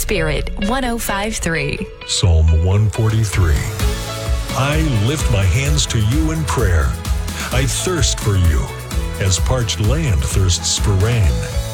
Spirit 105.3. Psalm 143. I lift my hands to you in prayer. I thirst for you, as parched land thirsts for rain.